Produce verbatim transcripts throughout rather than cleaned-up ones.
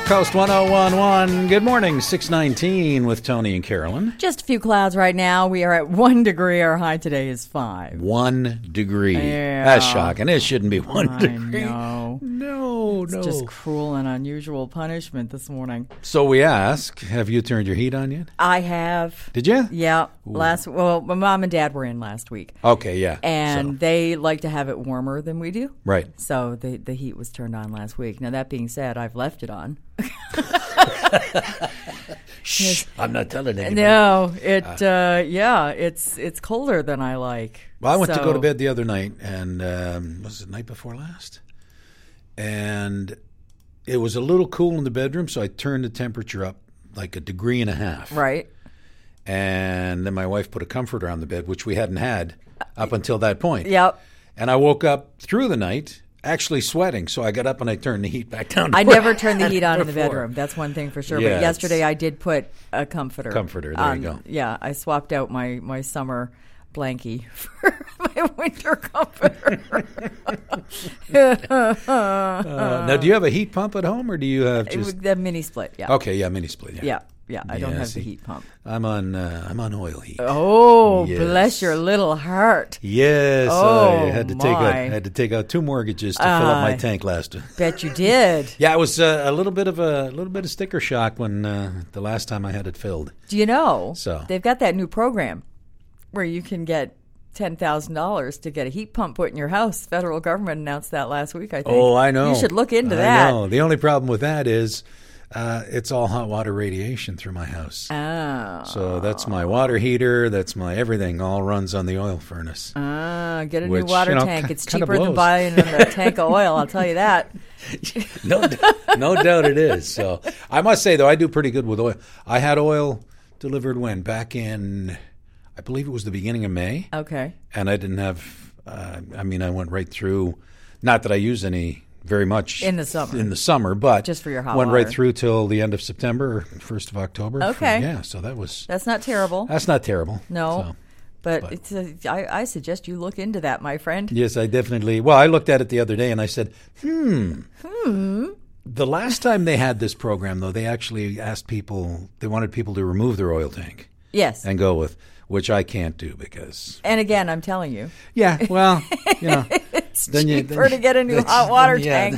Coast one oh one point one. Good morning, six nineteen with Tony and Carolyn. Just a few clouds right now. We are at one degree. Our high today is five. One degree. Yeah. That's shocking. It shouldn't be one I degree. know. No, It's no. just cruel and unusual punishment this morning. So we ask, have you turned your heat on yet? I have. Did you? Yeah. Last. Well, my mom and dad were in last week. Okay, yeah. And So, they like to have it warmer than we do. right. So the, the heat was turned on last week. Now, that being said, I've left it on. Shh, I'm not telling anybody. No, it, uh, yeah, it's it's colder than I like. Well, I went to So- go to bed the other night, and um, was it the night before last? And it was a little cool in the bedroom, so I turned the temperature up like a degree and a half. Right. And then my wife put a comforter on the bed, which we hadn't had up until that point. Yep. And I woke up through the night actually sweating, so I got up and I turned the heat back down. To I where never I turned the had heat on in the before. bedroom. That's one thing for sure. Yeah, but yesterday it's- I did put a comforter. Comforter, there on. you go. Yeah, I swapped out my, my summer blankie for my winter comforter. Uh, now, do you have a heat pump at home, or do you have It was just? the mini split, yeah. Okay, yeah, mini split. Yeah, Yeah, yeah. I don't Yeah, have see, the heat pump. I'm on. Uh, I'm on oil heat. Oh, Yes. bless your little heart. Yes, Oh, I had to take out, my. had to take out two mortgages to fill up my Uh, tank last. Bet you did. Yeah, it was uh, a little bit of a, a little bit of sticker shock when uh, the last time I had it filled. Do you know? So. They've got that new program where you can get ten thousand dollars to get a heat pump put in your house. Federal government announced that last week, I think. Oh, I know. You should look into I that. know. The only problem with that is uh, it's all hot water radiation through my house. Oh. So that's my water heater. That's my everything. All runs on the oil furnace. Ah, get a Which, new water you know, tank. ki- It's kinda cheaper than blows. buying a tank of oil, I'll tell you that. No, d- no doubt it is. So I must say though, I do pretty good with oil. I had oil delivered when back in, I believe it was the beginning of May, Okay. and I didn't have. Uh, I mean, I went right through. Not that I use any very much In the summer. In the summer, but Just for your hot went water. right through till the end of September, or first of October. for- Okay. yeah, so that was That's not terrible. that's not terrible. No. So, But, but- it's a, I, I suggest you look into that, my friend. yes, I definitely. Well, I looked at it the other day and I said, hmm. Hmm. The last time they had this program, though, they actually asked people. They wanted people to remove their oil tank Yes. and go with, which I can't do because. And again, I'm telling you, Yeah, well, you know, it's then you- cheaper then- to get a new that's- hot water then, yeah, tank.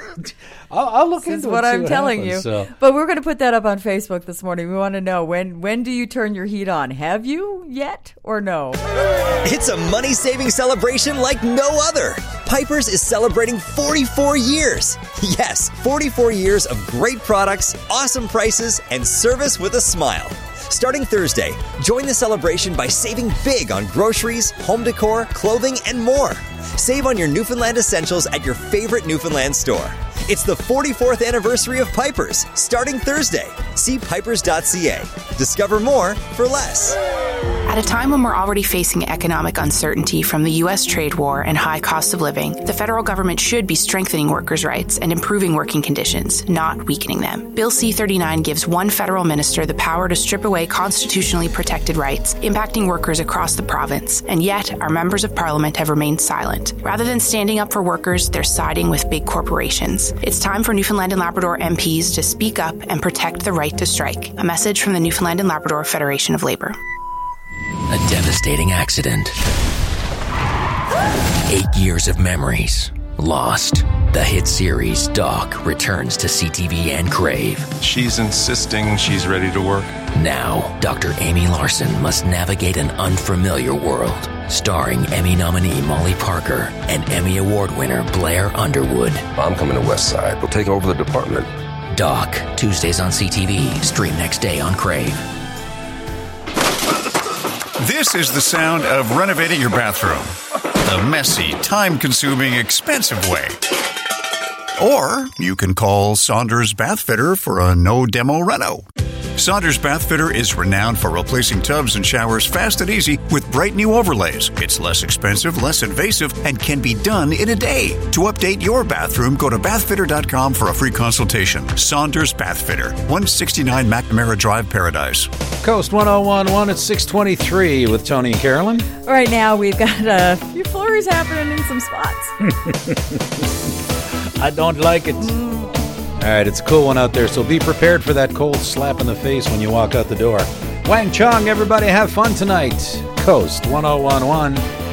I'll, I'll look This into is it what and see I'm telling happens, you. So. But we're going to put that up on Facebook this morning. We want to know, when when do you turn your heat on? Have you yet or no? It's a money-saving celebration like no other. Piper's is celebrating forty-four years. Yes, forty-four years of great products, awesome prices, and service with a smile. Starting Thursday, join the celebration by saving big on groceries, home decor, clothing, and more. Save on your Newfoundland essentials at your favorite Newfoundland store. It's the forty-fourth anniversary of Piper's, starting Thursday. See pipers dot c a. Discover more for less. At a time when we're already facing economic uncertainty from the U S trade war and high cost of living, the federal government should be strengthening workers' rights and improving working conditions, not weakening them. Bill C thirty-nine gives one federal minister the power to strip away constitutionally protected rights, impacting workers across the province. And yet, our members of parliament have remained silent. Rather than standing up for workers, they're siding with big corporations. It's time for Newfoundland and Labrador M Ps to speak up and protect the right to strike. A message from the Newfoundland and Labrador Federation of Labor. A devastating accident. Eight years of memories lost. The hit series Doc returns to C T V and Crave. She's insisting she's ready to work. Now, Doctor Amy Larson must navigate an unfamiliar world. Starring Emmy nominee Molly Parker and Emmy Award winner Blair Underwood. I'm coming to West Side. We'll take over the department. Doc, Tuesdays on C T V, stream next day on Crave. This is the sound of renovating your bathroom. The messy, time-consuming, expensive way. Or you can call Saunders Bath Fitter for a no-demo reno. Saunders Bath Fitter is renowned for replacing tubs and showers fast and easy with bright new overlays. It's less expensive, less invasive, and can be done in a day. To update your bathroom, go to bath fitter dot com for a free consultation. Saunders Bath Fitter, one sixty-nine McNamara Drive, Paradise. Coast one oh one point one at six twenty-three with Tony and Carolyn. Right now, we've got a few flurries happening in some spots. I don't like it. All right, it's a cool one out there, so be prepared for that cold slap in the face when you walk out the door. Wang Chung, everybody have fun tonight. Coast one oh one point one.